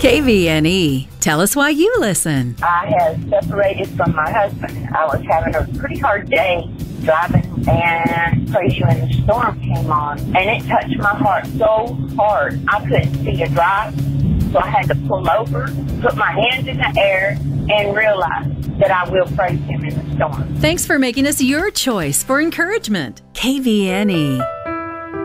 KVNE. Tell us why you listen. I had separated from my husband. I was having a pretty hard day driving, and Praise You in the Storm came on, and it touched my heart so hard. I couldn't see a drive, so I had to pull over, put my hands in the air, and realize that I will praise Him in the storm. Thanks for making us your choice for encouragement. KVNE.